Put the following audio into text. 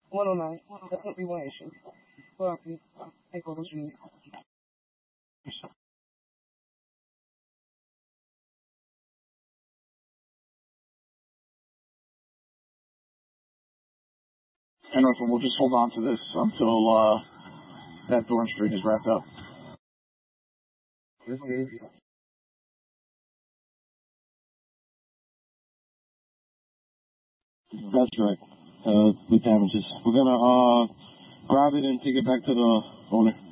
109. That's not rewind. Well, I go to you. And Russell, we'll just hold on to this until that Thorn Street is wrapped up. This is That's right. With damages. We're gonna grab it and take it back to the owner.